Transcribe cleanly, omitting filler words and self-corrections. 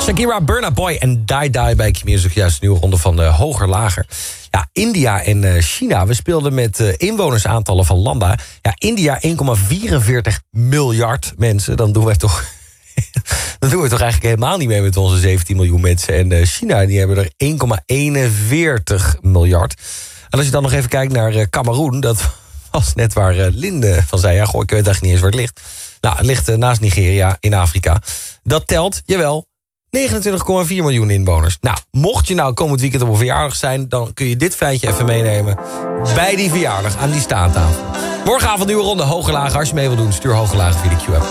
Shakira, Burna Boy en Die Die bij Q-Music. Juist een nieuwe ronde van Hoger Lager. Ja, India en China. We speelden met inwonersaantallen van landen. Ja, India 1,44 miljard mensen. Dan doen we toch... Dan doen we toch eigenlijk helemaal niet mee met onze 17 miljoen mensen. En China, die hebben er 1,41 miljard. En als je dan nog even kijkt naar Kameroen... dat was net waar Linde van zei... ja, goh, ik weet eigenlijk niet eens waar het ligt. Nou, het ligt naast Nigeria in Afrika. Dat telt, jawel, 29,4 miljoen inwoners. Nou, mocht je nou komend weekend op een verjaardag zijn... dan kun je dit feitje even meenemen bij die verjaardag aan die staantafel. Morgenavond nieuwe ronde Hoger Lager. Als je mee wil doen, stuur Hoger Lager via de Q-app.